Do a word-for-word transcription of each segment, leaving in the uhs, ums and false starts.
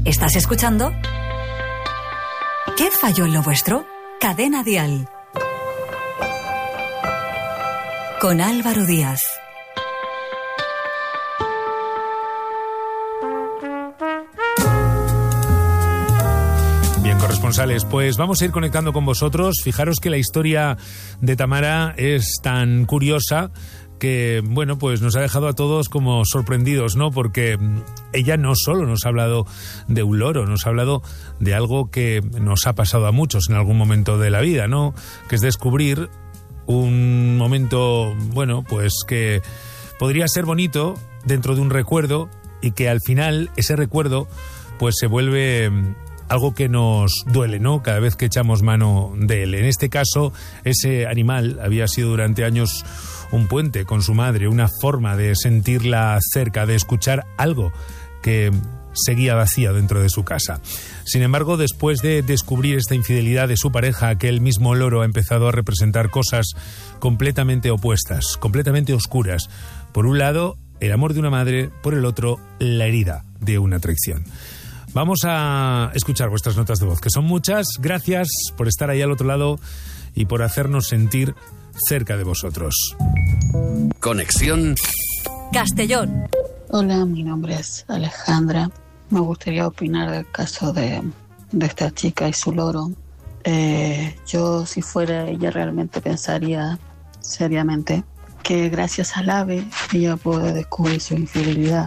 ¿Estás escuchando? ¿Qué falló en lo vuestro? Cadena Dial. Con Álvaro Díaz. Bien, corresponsales, pues vamos a ir conectando con vosotros. Fijaros que la historia de Tamara es tan curiosa que, bueno, pues nos ha dejado a todos como sorprendidos, ¿no? Porque ella no solo nos ha hablado de un loro, nos ha hablado de algo que nos ha pasado a muchos en algún momento de la vida, ¿no? Que es descubrir un momento, bueno, pues que podría ser bonito dentro de un recuerdo y que al final ese recuerdo pues se vuelve algo que nos duele, ¿no? Cada vez que echamos mano de él. En este caso, ese animal había sido durante años un puente con su madre, una forma de sentirla cerca, de escuchar algo que seguía vacía dentro de su casa. Sin embargo, después de descubrir esta infidelidad de su pareja, aquel mismo loro ha empezado a representar cosas completamente opuestas, completamente oscuras. Por un lado, el amor de una madre, por el otro, la herida de una traición. Vamos a escuchar vuestras notas de voz, que son muchas. Gracias por estar ahí al otro lado y por hacernos sentir cerca de vosotros. Conexión Castellón. Hola, mi nombre es Alejandra. Me gustaría opinar del caso de, de esta chica y su loro. Eh, yo, si fuera ella, realmente pensaría seriamente que gracias al ave ella puede descubrir su infidelidad,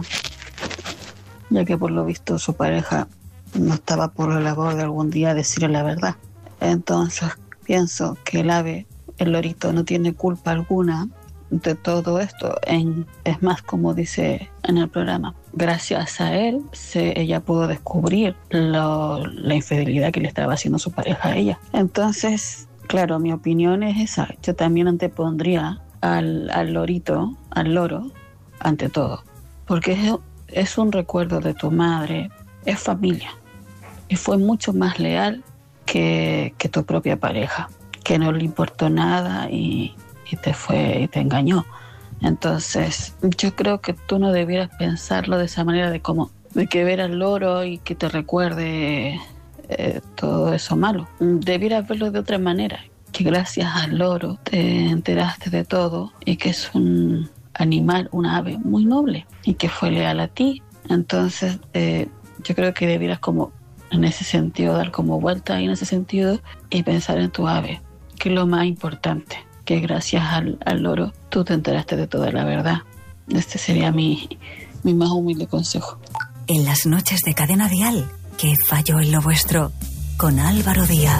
ya que por lo visto su pareja no estaba por la labor de algún día decirle la verdad. Entonces pienso que el ave, el lorito, no tiene culpa alguna de todo esto. En, es más, como dice en el programa, gracias a él se, ella pudo descubrir lo, la infidelidad que le estaba haciendo su pareja a ella. Entonces, claro, mi opinión es esa. Yo también antepondría al, al lorito, al loro, ante todo, porque es, es un recuerdo de tu madre, es familia, y fue mucho más leal que, que tu propia pareja, que no le importó nada y, y te fue y te engañó. Entonces yo creo que tú no debieras pensarlo de esa manera, de como de que ver al loro y que te recuerde eh, todo eso malo. Debieras verlo de otra manera, que gracias al loro te enteraste de todo y que es un animal, un ave muy noble y que fue leal a ti. Entonces eh, yo creo que debieras como en ese sentido dar como vuelta en ese sentido y pensar en tu ave, que es lo más importante, que gracias al, al loro tú te enteraste de toda la verdad. Este sería mi, mi más humilde consejo. En las noches de Cadena Dial, ¿qué falló en lo vuestro? Con Álvaro Díaz.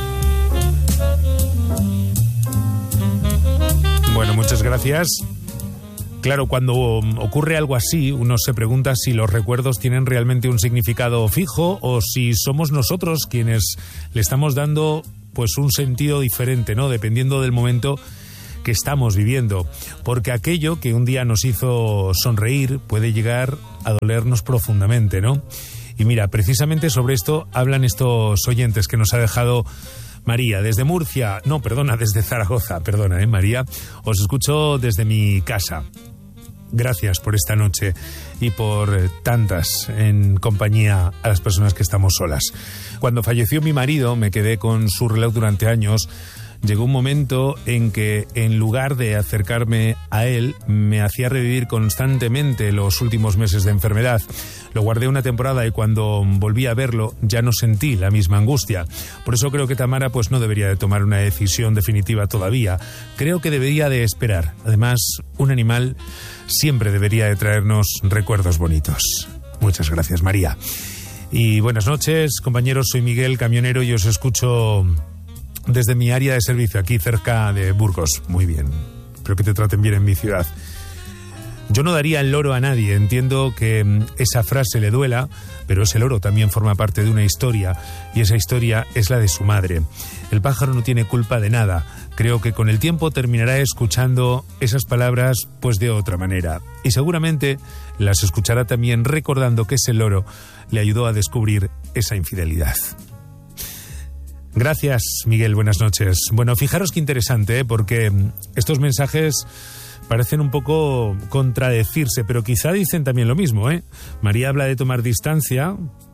Bueno, muchas gracias. Claro, cuando ocurre algo así, uno se pregunta si los recuerdos tienen realmente un significado fijo o si somos nosotros quienes le estamos dando pues un sentido diferente, ¿no? Dependiendo del momento que estamos viviendo. Porque aquello que un día nos hizo sonreír puede llegar a dolernos profundamente, ¿no? Y mira, precisamente sobre esto hablan estos oyentes que nos ha dejado María, desde Murcia, no, perdona, desde Zaragoza, perdona, ¿eh, María? Os escucho desde mi casa. Gracias por esta noche y por tantas en compañía a las personas que estamos solas. Cuando falleció mi marido, me quedé con su reloj durante años. Llegó un momento en que, en lugar de acercarme a él, me hacía revivir constantemente los últimos meses de enfermedad. Lo guardé una temporada y cuando volví a verlo ya no sentí la misma angustia. Por eso creo que Tamara pues no debería de tomar una decisión definitiva todavía. Creo que debería de esperar. Además, un animal siempre debería de traernos recuerdos bonitos. Muchas gracias, María. Y buenas noches, compañeros. Soy Miguel, camionero, y os escucho desde mi área de servicio, aquí cerca de Burgos. Muy bien, espero que te traten bien en mi ciudad. Yo no daría el loro a nadie, entiendo que esa frase le duela, pero ese loro también forma parte de una historia, y esa historia es la de su madre. El pájaro no tiene culpa de nada. Creo que con el tiempo terminará escuchando esas palabras pues de otra manera, y seguramente las escuchará también recordando que ese loro le ayudó a descubrir esa infidelidad. Gracias, Miguel, buenas noches. Bueno, fijaros qué interesante, ¿eh? Porque estos mensajes parecen un poco contradecirse, pero quizá dicen también lo mismo, ¿eh? María habla de tomar distancia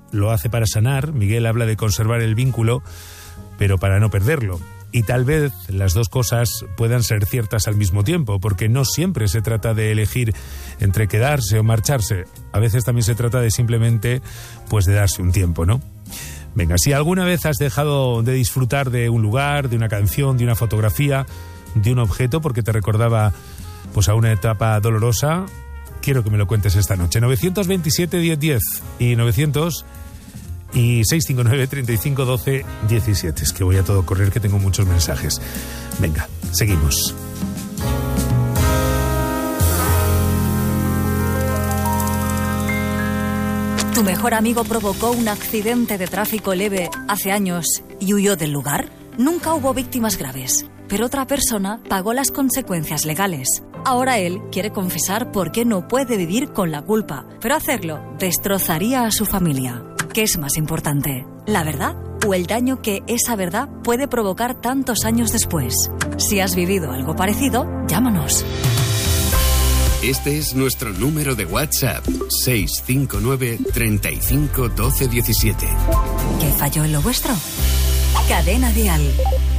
lo hace para sanar. Miguel habla de conservar el vínculo, pero para no perderlo. Y tal vez las dos cosas puedan ser ciertas al mismo tiempo, porque no siempre se trata de elegir entre quedarse o marcharse. A veces también se trata de simplemente, pues, de darse un tiempo, ¿no? Venga, si alguna vez has dejado de disfrutar de un lugar, de una canción, de una fotografía, de un objeto, porque te recordaba, pues, a una etapa dolorosa, quiero que me lo cuentes esta noche. novecientos veintisiete diez diez y novecientos y seiscientos cincuenta y nueve treinta y cinco doce diecisiete. Es que voy a todo correr, que tengo muchos mensajes. Venga, seguimos. ¿Tu mejor amigo provocó un accidente de tráfico leve hace años y huyó del lugar? Nunca hubo víctimas graves, pero otra persona pagó las consecuencias legales. Ahora él quiere confesar por qué no puede vivir con la culpa, pero hacerlo destrozaría a su familia. ¿Qué es más importante, la verdad o el daño que esa verdad puede provocar tantos años después? Si has vivido algo parecido, llámanos. Este es nuestro número de WhatsApp, seis cinco nueve, treinta y cinco, doce, diecisiete. ¿Qué falló en lo vuestro? Cadena Dial.